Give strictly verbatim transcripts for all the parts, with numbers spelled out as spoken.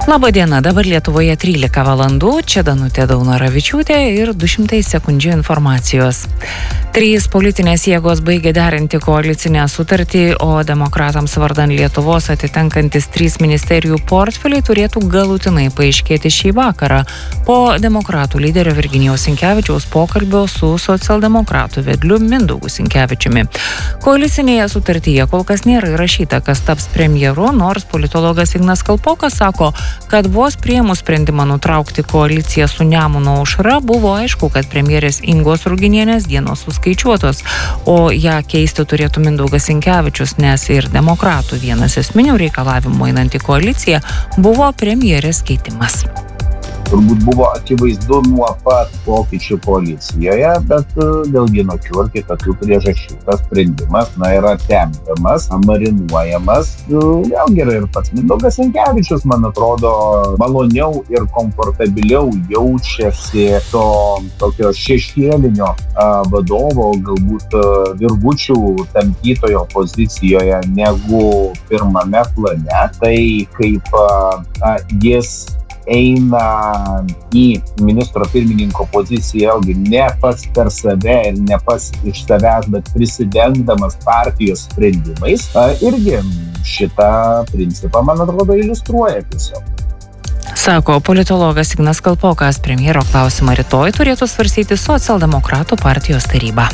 Labą dieną, dabar Lietuvoje trylika valandų, čia Danutė Daunoravičiūtė ir du šimtai sekundžių informacijos. Trys politinės jėgos baigė derinti koalicinę sutartį, o demokratams vardan Lietuvos atitenkantis trys ministerijų portfeliai turėtų galutinai paaiškėti šį vakarą po demokratų lyderio Virginijaus Sinkevičiaus pokalbio su socialdemokratų vedliu Mindaugu Sinkevičiumi. Koalicinėje sutartyje kol kas nėra įrašyta, kas taps premjeru, nors politologas Ignas Kalpokas sako, kad vos priėmus sprendimą nutraukti koaliciją su Nemuno aušra, buvo aišku, kad premjerės Ingos Ruginienės dienos suskaičiuotos, o ją keisti turėtų Mindaugas Sinkevičius, nes ir demokratų vienas esminių reikalavimų einant į koaliciją buvo premjerės keitimas. Turbūt buvo akivaizdu nuo pat pokyčių koalicijoje, bet dėl vienokių ar kitokių priežasčių tas sprendimas na, yra tempiamas, marinuojamas. Vėlgi yra ir pats Mindaugas Sinkevičius, man atrodo, maloniau ir komfortabiliau jaučiasi to tokio šešėlinio a, vadovo, galbūt a, virvučių tampytojo pozicijoje negu pirmame plane. Tai kaip a, a, jis eina į ministro pirmininko poziciją, vėlgi ne pats per save ir ne pats iš savęs, bet prisidengdamas partijos sprendimais, irgi šitą principą, man atrodo, iliustruoja tiesiog. Sako politologas Ignas Kalpokas, premjero klausimą rytoj turėtų svarstyti socialdemokratų partijos taryba.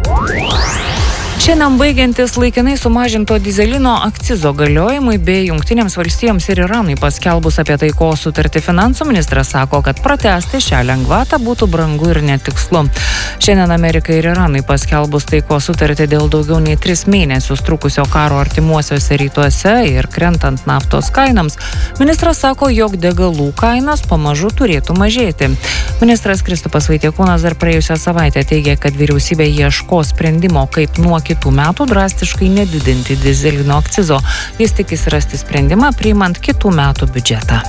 Šiandien baigiantis laikinai sumažinto dyzelino akcizo galiojimui bei Jungtinėms valstijoms ir Iranui paskelbus apie taikos sutartį, finansų ministras sako, kad pratęsti šią lengvatą būtų brangu ir netikslu. Šiandien Amerikai ir Iranui paskelbus taikos sutartį dėl daugiau nei tris mėnesius trukusio karo artimuosiuose rytuose ir krentant naftos kainams, ministras sako, jog degalų kainos pamažu turėtų mažėti. Ministras Kristupas Vaitiekūnas dar praėjusią savaitę teigė, kad vyriausybė ieško sprendimo, kaip nuo kitų metų drastiškai nedidinti dyzelino akcizo. Jis tikisi rasti sprendimą priimant kitų metų biudžetą.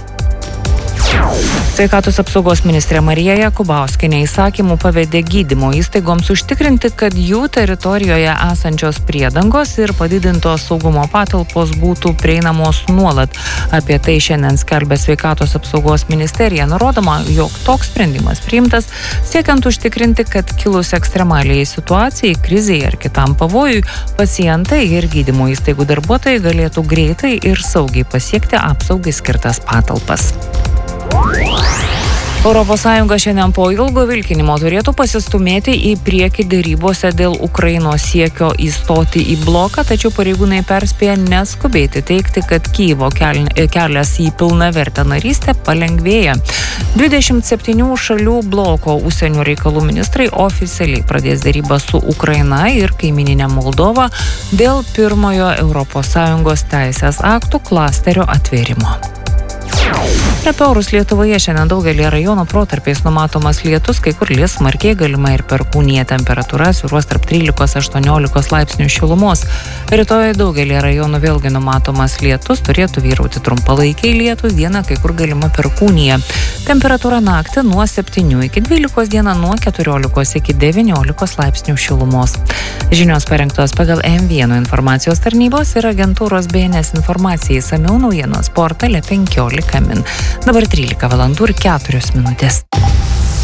Sveikatos apsaugos ministrė Marija Jakubauskienė įsakymų pavedė gydymo įstaigoms užtikrinti, kad jų teritorijoje esančios priedangos ir padidintos saugumo patalpos būtų prieinamos nuolat. Apie tai šiandien skelbia Sveikatos apsaugos ministerija, nurodoma, jog toks sprendimas priimtas, siekiant užtikrinti, kad kilus ekstremaliai situacijai, krizei ar kitam pavojui, pacientai ir gydymo įstaigų darbuotojai galėtų greitai ir saugiai pasiekti apsaugai skirtas patalpas. Europos Sąjunga šiandien po ilgo vilkinimo turėtų pasistumėti į priekį dėrybose dėl Ukrainos siekio įstoti į bloką, tačiau pareigūnai perspėja neskubėti teigti, kad Kyjivo kelias į pilnavertę narystę palengvėja. dvidešimt septynių šalių bloko užsienio reikalų ministrai oficialiai pradės dėrybas su Ukraina ir kaimyninė Moldova dėl pirmojo Europos Sąjungos teisės aktų klasterio atvėrimo. Apie orus Lietuvoje šiandien daugelį rajonų protarpiais numatomas lietus, kai kur lis smarkiai, galima ir perkūnija, temperatūra svyruos tarp trylikos aštuoniolikos laipsnių šilumos. Rytoj daugelį rajonų vėlgi numatomas lietus, turėtų vyrauti trumpalaikiai lietus, dieną kai kur galima perkūnija. Temperatūra naktį nuo septynių iki dvylikos, dieną nuo keturiolikos iki devyniolikos laipsnių šilumos. Žinios parengtos pagal M vienas informacijos tarnybos ir agentūros B N S informacijai, išsamiau naujienos portale penkiolika min. Dabar trylika valandų ir keturios minutės.